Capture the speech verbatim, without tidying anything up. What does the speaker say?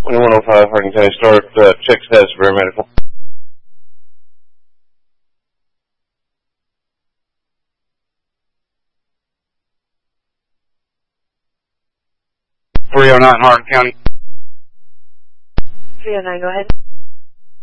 twenty-one oh five, Hardin County, start, uh, check status for medical. three oh nine, Hardin County. three oh nine, go ahead.